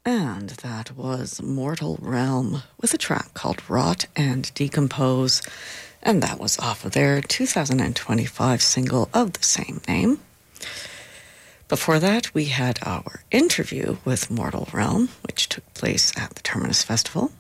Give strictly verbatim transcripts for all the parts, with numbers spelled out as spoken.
And that was Mortal Realm with a track called Rot and Decompose, and that was off of their two thousand twenty-five single of the same name. Before that, we had our interview with Mortal Realm, which took place at the Terminus Festival.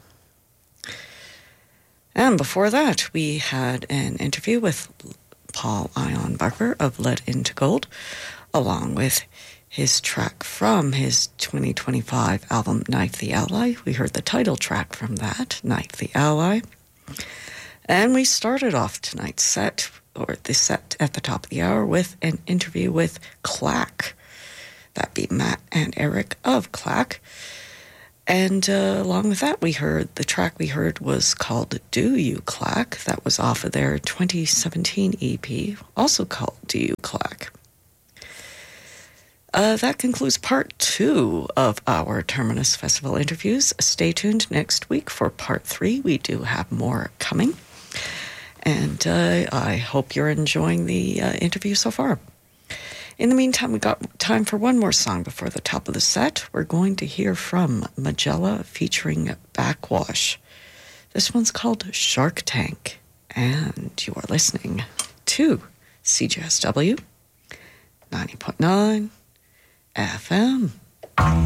And before that, we had an interview with Paul Ion Barker of Lead Into Gold, along with his track from his twenty twenty-five album, Knife the Ally. We heard the title track from that, Knife the Ally. And we started off tonight's set, or the set at the top of the hour, with an interview with Clack. That'd be Matt and Eric of Clack. And uh, along with that, we heard, the track we heard was called Do You Clack. That was off of their twenty seventeen E P, also called Do You Clack. Uh, that concludes part two of our Terminus Festival interviews. Stay tuned next week for part three. We do have more coming. And uh, I hope you're enjoying the uh, interview so far. In the meantime, we got time for one more song before the top of the set. We're going to hear from Magella featuring Backwash. This one's called Shark Tank. And you are listening to C J S W ninety point nine F M.